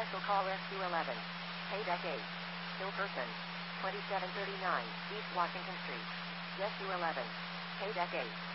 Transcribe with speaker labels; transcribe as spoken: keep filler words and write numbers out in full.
Speaker 1: Special call Rescue eleven. Paydeck eight. Kill person. twenty-seven thirty-nine, East Washington Street. Rescue eleven. Paydeck eight.